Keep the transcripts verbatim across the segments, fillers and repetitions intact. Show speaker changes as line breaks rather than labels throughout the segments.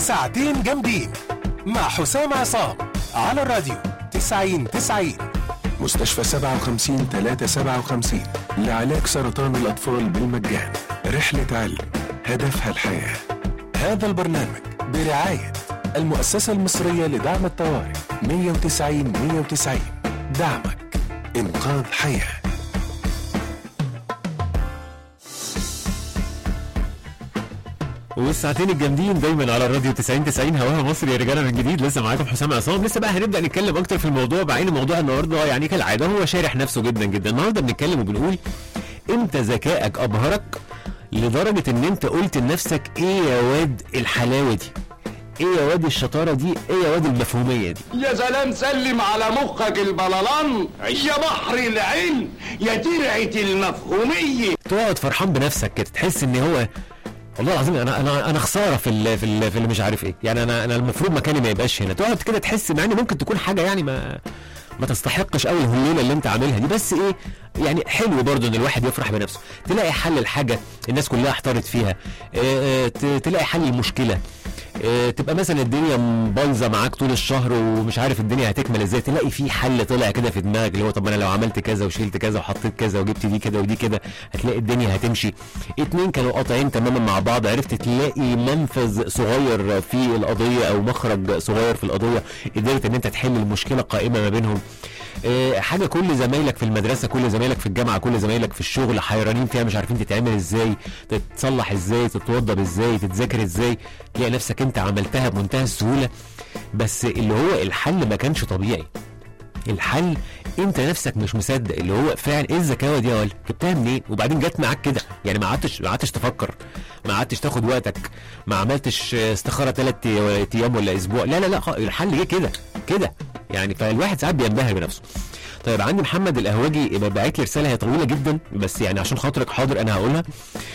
ساعتين جامدين مع حسام عصام على الراديو تسعين تسعين.
مستشفى سبعة وخمسين ثلاثة سبعة وخمسين لعلاج سرطان الأطفال بالمجان. رحلة علم هدفها الحياة. هذا البرنامج برعاية المؤسسة المصرية لدعم الطوارئ مية وتسعين مية وتسعين. دعمك إنقاذ حياة.
والساعتين الجامدين دايما على الراديو تسعين تسعين هواها مصر يا رجاله. من جديد لسه معاكم حسام عصام. لسه بقى هنبدا نتكلم اكتر في الموضوع بعين الموضوع النهارده. يعني كالعاده هو شارح نفسه جدا جدا. النهارده بنتكلم وبنقول امتى ذكائك ابهرك لدرجه ان انت قلت لنفسك ايه يا واد الحلاوه دي، ايه يا واد الشطاره دي، ايه يا واد المفهوميه دي.
يا سلام، سلم على مخك البلالان يا بحر العلم يا ترعه المفهوميه.
تقعد فرحان بنفسك كده، تحس ان هو والله العظيم انا انا انا خساره في ال في ال في اللي مش عارف ايه. يعني انا انا المفروض مكاني ما يبقاش هنا. تقعد كده تحس مع ان ممكن تكون حاجه يعني ما ما تستحقش قوي الهليله اللي انت عاملها دي، بس ايه يعني حلو برضه ان الواحد يفرح بنفسه. تلاقي حل الحاجه الناس كلها احتارت فيها، اه اه تلاقي حل المشكله. اه تبقى مثلا الدنيا بايظه معاك طول الشهر ومش عارف الدنيا هتكمل ازاي، تلاقي في حل طلع كده في دماغك اللي هو طب انا لو عملت كذا وشيلت كذا وحطيت كذا وجبت دي كده ودي كده هتلاقي الدنيا هتمشي. اتنين كانوا قاطعين تماما مع بعض، عرفت تلاقي منفذ صغير في القضيه او مخرج صغير في القضيه، قدرت ان انت تحل المشكله قائمه ما بينهم. اه حاجه كل زمايلك في المدرسه، كل زمايلك في الجامعه، كل زمايلك في الشغل حيرانين فيها، مش عارفين تتعمل ازاي، تتصلح ازاي، تتوضب ازاي، تتذاكر ازاي، تلاقي نفسك انت عملتها بمنتهى السهوله. بس اللي هو الحل ما كانش طبيعي. الحل انت نفسك مش مصدق اللي هو فعلا ايه الذكاوه دي يا ولد، جبتها منين؟ وبعدين جت معاك كده. يعني ما قعدتش ما قعدتش تفكر، ما قعدتش تاخد وقتك، ما عملتش استخاره ثلاث ايام ولا اسبوع. لا لا لا، الحل جه كده كده يعني. فالواحد ساعات بينبهر بنفسه. طيب عندي محمد القهوجي باعت لي رساله، هي طويله جدا بس يعني عشان خاطرك حاضر انا هقولها.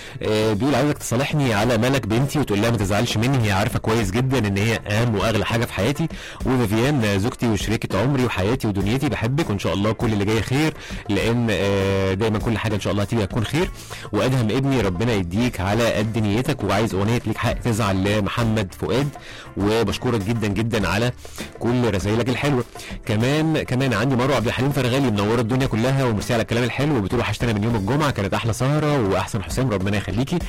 آه بيقول عايزك تصالحني على ملك بنتي وتقول لها ما تزعلش مني، هي عارفه كويس جدا ان هي اهم واغلى حاجه في حياتي. وفيفيان زوجتي وشريكه عمري وحياتي ودنيتي، بحبك وان شاء الله كل اللي جاي خير، لان آه دايما كل حاجه ان شاء الله هتيجي هتكون خير. وادهم ابني ربنا يديك على قد نيتك، وعايز اغنيه ليك حق تزعل لمحمد فؤاد. وبشكرك جدا جدا على كل رسائلك الحلوه. كمان كمان عندي مروه عبد الحليم فرغالي منوره الدنيا كلها وميرسي على الكلام الحلو، وبتقول وحشتنا من يوم الجمعه، كانت احلى سهره واحسن حسام ربنا يخليكي،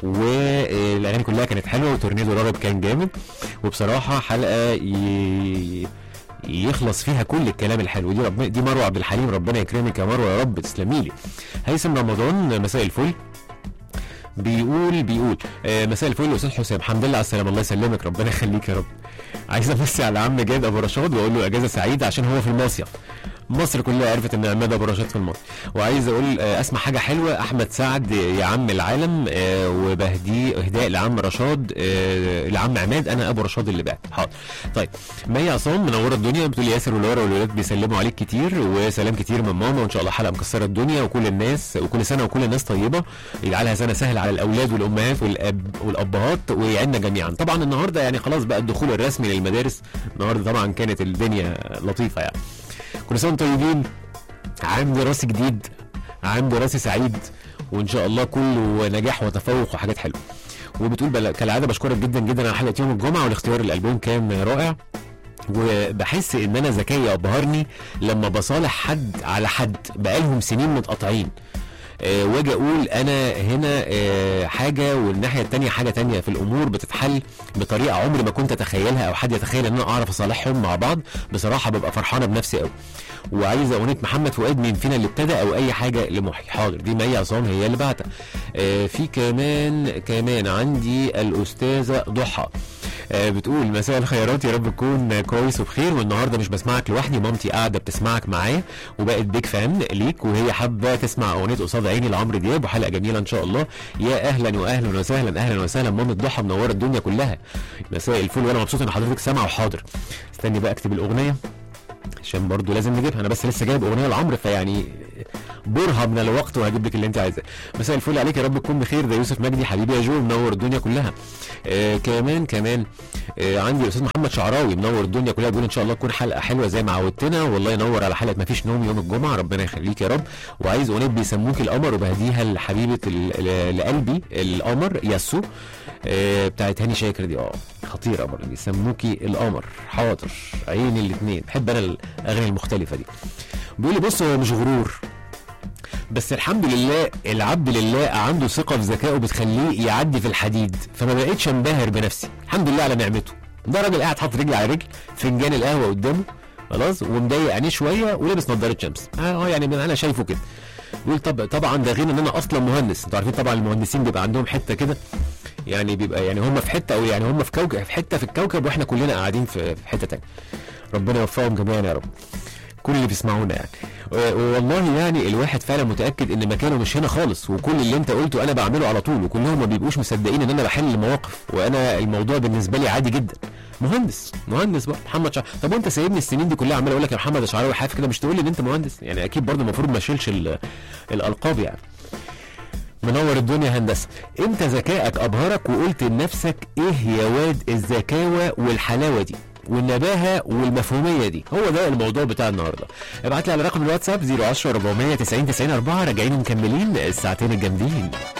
والاغاني كلها كانت حلوه، وتورنيدو رارب كان جامد، وبصراحه حلقه ي... يخلص فيها كل الكلام الحلو. دي رب... دي مروه عبد الحليم، ربنا يكرمك يا مروه يا رب، تسلمي لي. هيثم رمضان مساء الفل، بيقول بيقول آه مساء الفل يا استاذ حسام، الحمد لله على السلامه. الله يسلمك ربنا يخليك يا رب. عايز امسي على عم جاد ابو رشاد واقول له اجازه سعيده عشان هو في المصيف. مصر كلها عرفت ان عماد ابو رشاد في المصيف. وعايز اقول آه اسمع حاجه حلوه، احمد سعد يا عم العالم، آه وبهدي اهداء لعم رشاد، آه لعم عماد، انا ابو رشاد اللي بعت. حاضر. طيب مي عصام منوره الدنيا، بتقول ياسر ولورا والولاد بيسلموا عليك كتير، وسلام كتير من ماما، وان شاء الله حلقه مكسره الدنيا، وكل الناس وكل سنه وكل الناس طيبه، يجعلها سنه سهله على الاولاد والامهات والاب والابهات ويعيننا جميعا. طبعا النهارده يعني خلاص بقى الدخول الرسمي للمدارس، النهارده طبعا كانت الدنيا لطيفه يعني. كل سنه وانتم طيبين، عام دراسي جديد، عام دراسي سعيد، وان شاء الله كله نجاح وتفوق وحاجات حلوه. وبتقول كالعاده بشكرك جدا جدا على حلقه يوم الجمعه، والاختيار الالبوم كان رائع، وبحس ان انا ذكائي ابهرني لما بصالح حد على حد بقالهم سنين متقاطعين، أه واجي اقول انا هنا أه حاجه والناحيه الثانيه حاجه ثانيه، في الامور بتتحل بطريقه عمري ما كنت اتخيلها او حد يتخيل ان انا اعرف اصالحهم مع بعض. بصراحه ببقى فرحانه بنفسي قوي. وعايزه اغنيه محمد فؤاد مين فينا اللي ابتدى او اي حاجه لمحي. حاضر، دي مي عصام هي اللي بعتها. أه في كمان كمان عندي الاستاذه ضحى، أه بتقول مساء الخيرات، يا رب تكون كويس وبخير، والنهارده مش بسمعك لوحدي، مامتي قاعده بتسمعك معايا وبقت بيك فان ليك، وهي حابه تسمع اغنيه قصاد عيني لعمرو دياب، وحلقه جميله ان شاء الله. يا اهلا واهلا وسهلا، اهلا وسهلا مامة ضحى منوره الدنيا كلها. مساء الفل، وانا مبسوط ان حضرتك سامعه. وحاضر استني بقى اكتب الاغنيه عشان برضو لازم نجيبها، انا بس لسه جايب اغنيه لعمرو فيعني برهه من الوقت وهجيب لك اللي انت عايزاه. مساء الفل عليك، يا رب تكون بخير. ده يوسف مجدي حبيبي يا جو، منور الدنيا كلها. آه كمان كمان آه عندي الاستاذ محمد شعراوي منور الدنيا كلها، بيقول ان شاء الله تكون حلقه حلوه زي ما عودتنا، والله ينور على حلقه مفيش نوم يوم الجمعه، ربنا يخليك يا رب. وعايز اغنيه بيسموك القمر، وبهديها لحبيبه لقلبي القمر ياسو. آه بتاعت هاني شاكر دي اه خطيره برضه دي، سموكي القمر، حاضر، عيني الاثنين، بحب انا الاغاني المختلفه دي. بيقول لي بص هو مش غرور، بس الحمد لله العبد لله عنده ثقه في ذكائه بتخليه يعدي في الحديد، فما بقتش انبهر بنفسي، الحمد لله على نعمته. ده راجل قاعد حاطط رجل على رجل، فنجان القهوه قدامه خلاص ومضيق عينيه شويه ولابس نظاره شمس، اه يعني انا شايفه كده. بيقول طب طبعا ده غير ان انا اصلا مهندس، انتوا عارفين طبعا المهندسين بيبقى عندهم حته كده، يعني بيبقى يعني هم في حته او يعني هم في كوكب في حته في الكوكب واحنا كلنا قاعدين في حته ثانيه. ربنا يوفقهم جميعا يا رب كل اللي بيسمعونا يعني. والله يعني الواحد فعلا متاكد ان مكانه مش هنا خالص، وكل اللي انت قلته انا بعمله على طول، وكلهم ما بيبقوش مصدقين ان انا بحل المواقف، وانا الموضوع بالنسبه لي عادي جدا. مهندس مهندس بقى محمد شعراوي. طب وانت سايبني السنين دي كلها عمال اقول لك يا محمد شعراوي حاف كده، مش تقول لي ان انت مهندس؟ يعني اكيد برضه المفروض ما اشيلش الالقاب يعني. منور الدنيا هندسه. امتى ذكائك ابهرك وقلت لنفسك ايه يا واد الذكاوه والحلاوه دي والنباهه والمفهوميه دي؟ هو ده الموضوع بتاع النهارده. ابعت لي على رقم الواتساب صفر عشرة أربعمية تسعين تسعين أربعة. راجعين مكملين الساعتين الجامدين.